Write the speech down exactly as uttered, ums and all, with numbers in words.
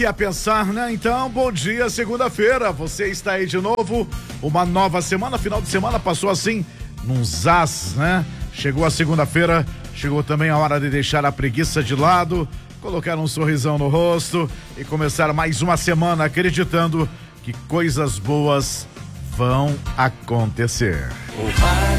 E a pensar, né? Então, bom dia, segunda-feira, você está aí de novo, uma nova semana, final de semana passou assim, num zaz, né? Chegou a segunda-feira, chegou também a hora de deixar a preguiça de lado, colocar um sorrisão no rosto e começar mais uma semana acreditando que coisas boas vão acontecer. O